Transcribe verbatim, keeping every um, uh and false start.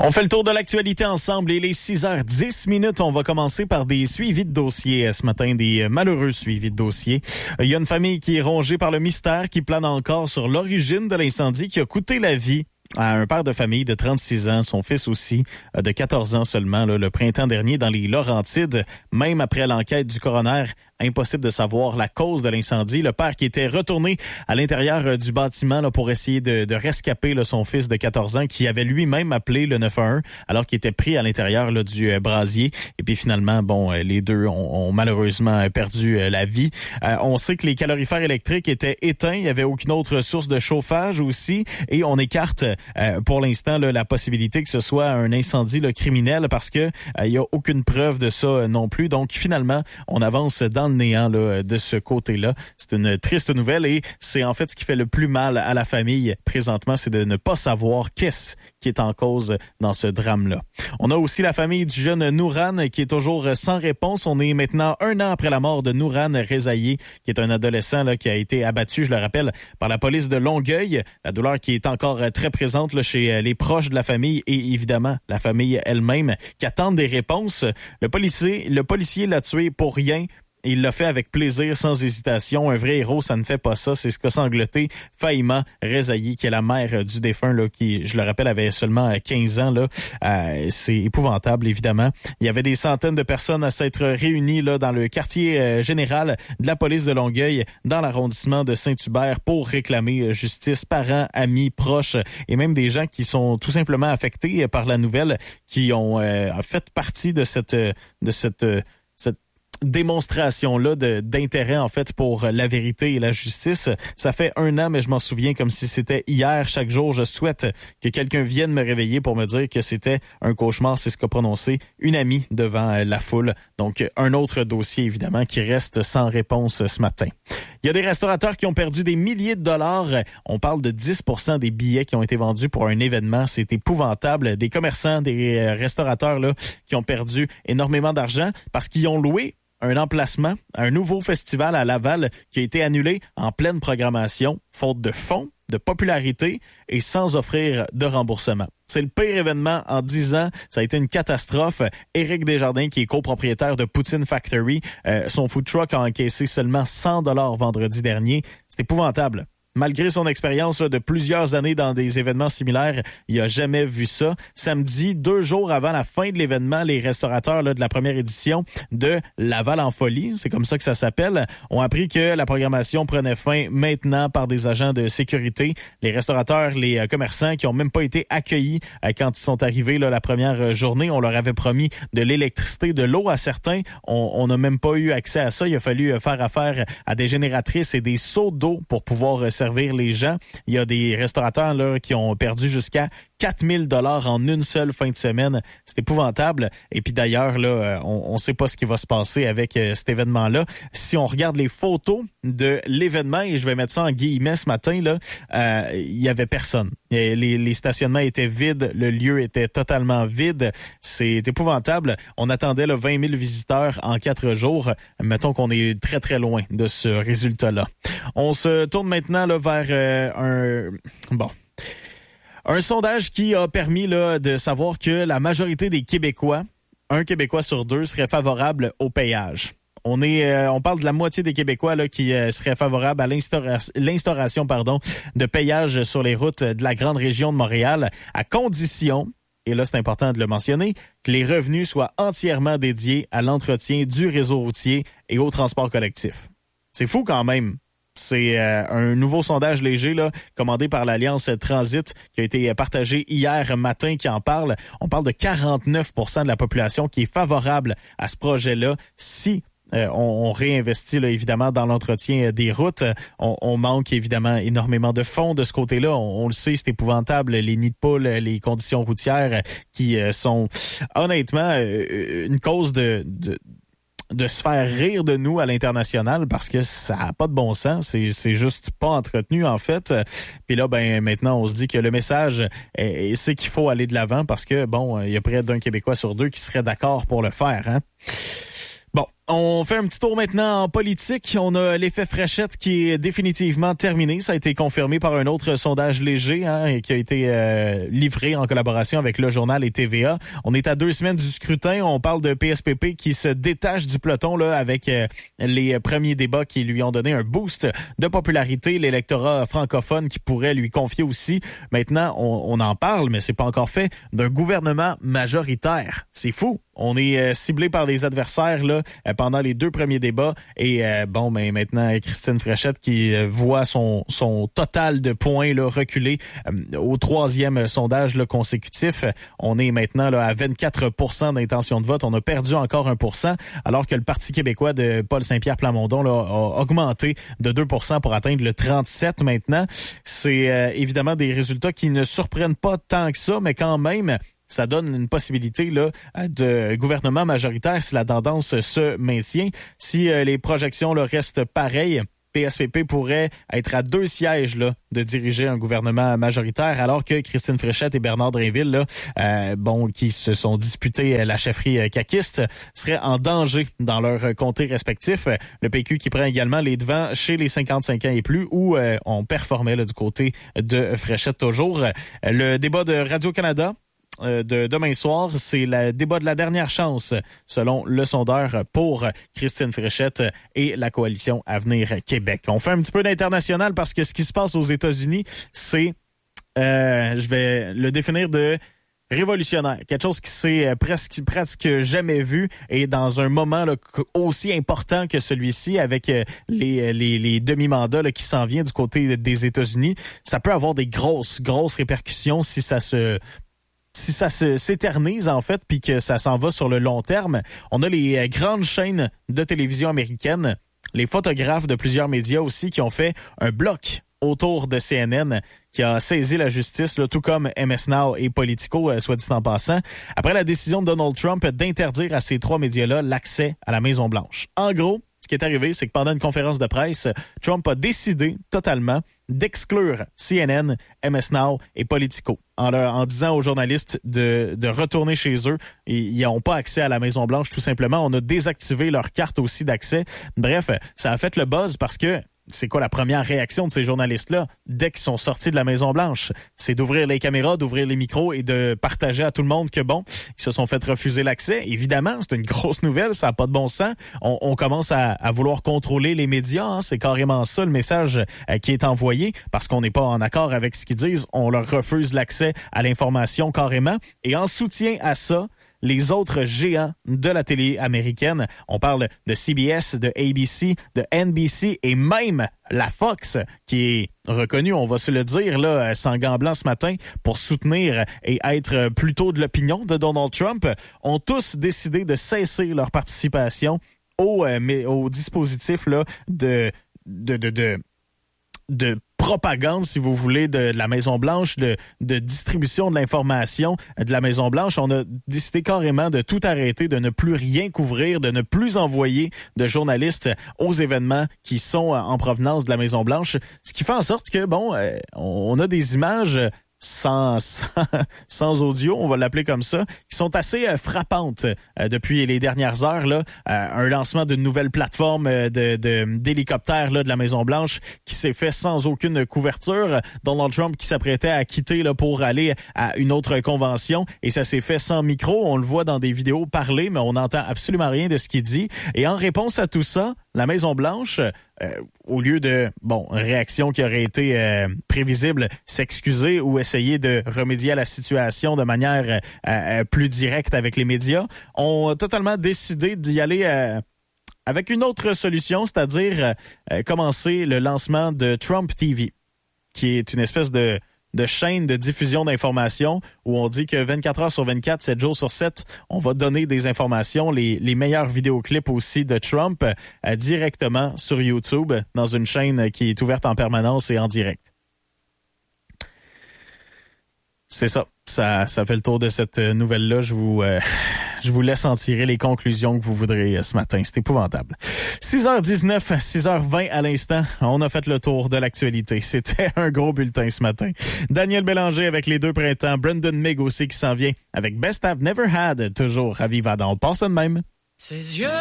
On fait le tour de l'actualité ensemble et les six heures dix minutes, on va commencer par des suivis de dossiers ce matin, des malheureux suivis de dossiers. Il y a une famille qui est rongée par le mystère, qui plane encore sur l'origine de l'incendie qui a coûté la vie à un père de famille de trente-six ans, son fils aussi de quatorze ans seulement, là, le printemps dernier dans les Laurentides. Même après l'enquête du coroner, impossible de savoir la cause de l'incendie. Le père qui était retourné à l'intérieur du bâtiment là, pour essayer de, de rescaper là, son fils de quatorze ans qui avait lui-même appelé le neuf un un alors qu'il était pris à l'intérieur là, du euh, brasier. Et puis finalement, bon, euh, les deux ont, ont malheureusement perdu euh, la vie. Euh, on sait que les calorifères électriques étaient éteints. Il n'y avait aucune autre source de chauffage aussi. Et on écarte euh, pour l'instant là, la possibilité que ce soit un incendie là, criminel parce que il euh, n'y a aucune preuve de ça euh, non plus. Donc finalement, on avance dans le néant là, de ce côté-là. C'est une triste nouvelle et c'est en fait ce qui fait le plus mal à la famille présentement, c'est de ne pas savoir qu'est-ce qui est en cause dans ce drame-là. On a aussi la famille du jeune Nouran qui est toujours sans réponse. On est maintenant un an après la mort de Nouran Rezaï, qui est un adolescent là, qui a été abattu, je le rappelle, par la police de Longueuil. La douleur qui est encore très présente là, chez les proches de la famille et évidemment la famille elle-même qui attendent des réponses. Le policier, le policier l'a tué pour rien. Il l'a fait avec plaisir, sans hésitation. Un vrai héros, ça ne fait pas ça. C'est ce qu'a sangloté Fahima Rezaï, qui est la mère du défunt, là, qui, je le rappelle, avait seulement quinze ans. Là. Euh, c'est épouvantable, évidemment. Il y avait des centaines de personnes à s'être réunies là, dans le quartier euh, général de la police de Longueuil, dans l'arrondissement de Saint-Hubert, pour réclamer justice. Parents, amis, proches et même des gens qui sont tout simplement affectés par la nouvelle, qui ont euh, fait partie de cette... de cette, cette démonstration-là de, d'intérêt, en fait, pour la vérité et la justice. Ça fait un an, mais je m'en souviens comme si c'était hier. Chaque jour, je souhaite que quelqu'un vienne me réveiller pour me dire que c'était un cauchemar. C'est ce qu'a prononcé une amie devant la foule. Donc, un autre dossier, évidemment, qui reste sans réponse ce matin. Il y a des restaurateurs qui ont perdu des milliers de dollars. On parle de dix pour cent des billets qui ont été vendus pour un événement. C'est épouvantable. Des commerçants, des restaurateurs là qui ont perdu énormément d'argent parce qu'ils ont loué un emplacement, un nouveau festival à Laval qui a été annulé en pleine programmation, faute de fonds, de popularité et sans offrir de remboursement. C'est le pire événement en dix ans. Ça a été une catastrophe. Éric Desjardins, qui est copropriétaire de Poutine Factory, euh, son food truck a encaissé seulement cent dollars vendredi dernier. C'est épouvantable. Malgré son expérience là, de plusieurs années dans des événements similaires, il a jamais vu ça. Samedi, deux jours avant la fin de l'événement, les restaurateurs là, de la première édition de Laval en folie, c'est comme ça que ça s'appelle, ont appris que la programmation prenait fin maintenant par des agents de sécurité. Les restaurateurs, les euh, commerçants qui ont même pas été accueillis euh, quand ils sont arrivés là, la première journée, on leur avait promis de l'électricité, de l'eau à certains. On n'a même pas eu accès à ça. Il a fallu euh, faire affaire à des génératrices et des seaux d'eau pour pouvoir euh, servir les gens. Il y a des restaurateurs là qui ont perdu jusqu'à quatre mille dollars en une seule fin de semaine. C'est épouvantable. Et puis d'ailleurs, là, on ne sait pas ce qui va se passer avec euh, cet événement-là. Si on regarde les photos de l'événement, et je vais mettre ça en guillemets ce matin, là, euh, il y avait personne. Les, les stationnements étaient vides, le lieu était totalement vide. C'est épouvantable. On attendait là, vingt mille visiteurs en quatre jours. Mettons qu'on est très, très loin de ce résultat-là. On se tourne maintenant là, vers euh, un... Bon... Un sondage qui a permis là, de savoir que la majorité des Québécois, un Québécois sur deux, serait favorable au péage. On est, euh, on parle de la moitié des Québécois là, qui euh, seraient favorables à l'instaura- l'instauration pardon, de péage sur les routes de la grande région de Montréal, à condition, et là c'est important de le mentionner, que les revenus soient entièrement dédiés à l'entretien du réseau routier et au transport collectif. C'est fou quand même. C'est euh, un nouveau sondage léger là, commandé par l'Alliance Transit qui a été partagé hier matin qui en parle. On parle de quarante-neuf pour cent de la population qui est favorable à ce projet-là. Si euh, on, on réinvestit là, évidemment dans l'entretien des routes, on, on manque évidemment énormément de fonds de ce côté-là. On, on le sait, c'est épouvantable. Les nids de poules, les conditions routières qui euh, sont honnêtement euh, une cause de... de de se faire rire de nous à l'international parce que ça n'a pas de bon sens. C'est, c'est juste pas entretenu, en fait. Puis là, ben maintenant, on se dit que le message, est, c'est qu'il faut aller de l'avant parce que, bon, il y a près d'un Québécois sur deux qui serait d'accord pour le faire, hein. Bon, On fait un petit tour maintenant en politique. On a l'effet Fréchette qui est définitivement terminé. Ça a été confirmé par un autre sondage léger hein, et qui a été euh, livré en collaboration avec Le Journal et T V A. On est à deux semaines du scrutin. On parle de P S P P qui se détache du peloton là avec euh, les premiers débats qui lui ont donné un boost de popularité. L'électorat francophone qui pourrait lui confier aussi. Maintenant, on, on en parle, mais c'est pas encore fait, d'un gouvernement majoritaire. C'est fou. On est euh, ciblé par les adversaires là euh, pendant les deux premiers débats et euh, bon ben maintenant Christine Fréchette qui euh, voit son son total de points là reculer euh, au troisième sondage là, consécutif. On est maintenant là à vingt-quatre pour cent d'intention de vote. On a perdu encore un pour cent alors que le Parti québécois de Paul Saint-Pierre Plamondon là a augmenté de deux pour cent pour atteindre le trente-sept maintenant. C'est euh, évidemment des résultats qui ne surprennent pas tant que ça, mais quand même ça donne une possibilité là de gouvernement majoritaire si la tendance se maintient. Si euh, les projections là, restent pareilles, P S P P pourrait être à deux sièges là, de diriger un gouvernement majoritaire, alors que Christine Fréchette et Bernard Drinville, là, euh, bon, qui se sont disputés la chefferie caquiste, seraient en danger dans leurs comtés respectifs. Le P Q qui prend également les devants chez les cinquante-cinq ans et plus, où euh, on performait là, du côté de Fréchette toujours. Le débat de Radio-Canada de demain soir, c'est le débat de la dernière chance, selon le sondeur, pour Christine Fréchette et la coalition Avenir Québec. On fait un petit peu d'international parce que ce qui se passe aux États-Unis, c'est, euh, je vais le définir de révolutionnaire, quelque chose qui s'est presque presque jamais vu et dans un moment là, aussi important que celui-ci avec les, les, les demi-mandats là, qui s'en vient du côté des États-Unis, ça peut avoir des grosses, grosses répercussions si ça se si ça se, s'éternise, en fait, puis que ça s'en va sur le long terme. On a les grandes chaînes de télévision américaines, les photographes de plusieurs médias aussi qui ont fait un bloc autour de C N N qui a saisi la justice, là, tout comme M S Now et Politico, euh, soit dit en passant, après la décision de Donald Trump d'interdire à ces trois médias-là l'accès à la Maison-Blanche. En gros, ce qui est arrivé, c'est que pendant une conférence de presse, Trump a décidé totalement d'exclure C N N, M S Now et Politico en, leur, en disant aux journalistes de, de retourner chez eux. Ils n'ont pas accès à la Maison-Blanche, tout simplement. On a désactivé leur carte aussi d'accès. Bref, ça a fait le buzz parce que c'est quoi la première réaction de ces journalistes-là dès qu'ils sont sortis de la Maison-Blanche? C'est d'ouvrir les caméras, d'ouvrir les micros et de partager à tout le monde que, bon, ils se sont fait refuser l'accès. Évidemment, c'est une grosse nouvelle, ça n'a pas de bon sens. On, on commence à, à vouloir contrôler les médias, hein. C'est carrément ça le message euh, qui est envoyé parce qu'on n'est pas en accord avec ce qu'ils disent. On leur refuse l'accès à l'information carrément. Et en soutien à ça, les autres géants de la télé américaine. On parle de C B S, de A B C, de N B C et même la Fox, qui est reconnue, on va se le dire, là, sans gants blancs ce matin, pour soutenir et être plutôt de l'opinion de Donald Trump, ont tous décidé de cesser leur participation au, euh, au dispositif là, de, de, de, de, de propagande, si vous voulez, de, de la Maison-Blanche, de, de distribution de l'information de la Maison-Blanche. On a décidé carrément de tout arrêter, de ne plus rien couvrir, de ne plus envoyer de journalistes aux événements qui sont en provenance de la Maison-Blanche. Ce qui fait en sorte que, bon, euh, on a des images Sans, sans, sans audio, on va l'appeler comme ça, qui sont assez euh, frappantes euh, depuis les dernières heures. Là, euh, un lancement d'une nouvelle plateforme euh, de, de, d'hélicoptères là, de la Maison-Blanche qui s'est fait sans aucune couverture. Donald Trump qui s'apprêtait à quitter là, pour aller à une autre convention et ça s'est fait sans micro. On le voit dans des vidéos parler, mais on n'entend absolument rien de ce qu'il dit. Et en réponse à tout ça, la Maison-Blanche, euh, au lieu de, bon, réaction qui aurait été euh, prévisible, s'excuser ou essayer de remédier à la situation de manière euh, euh, plus directe avec les médias, ont totalement décidé d'y aller euh, avec une autre solution, c'est-à-dire euh, commencer le lancement de Trump T V, qui est une espèce de de chaîne de diffusion d'informations où on dit que vingt-quatre heures sur vingt-quatre, sept jours sur sept, on va donner des informations, les, les meilleurs vidéoclips aussi de Trump euh, directement sur YouTube dans une chaîne qui est ouverte en permanence et en direct. C'est ça. Ça, ça fait le tour de cette nouvelle-là. Je vous, euh, je vous laisse en tirer les conclusions que vous voudrez ce matin. C'est épouvantable. six heures dix-neuf, six heures vingt à l'instant. On a fait le tour de l'actualité. C'était un gros bulletin ce matin. Daniel Bélanger avec les deux printemps. Brendan Mig aussi qui s'en vient avec Best I've Never Had. Toujours à Vivada. On passe de même. Ses yeux